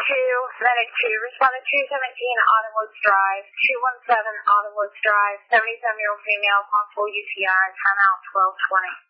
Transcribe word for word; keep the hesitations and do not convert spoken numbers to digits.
two, Medic two, responded two seventeen Autumn Woods Drive, two one seven Autumn Woods Drive, seventy-seven-year-old female, possible U T I, timeout twelve twenty.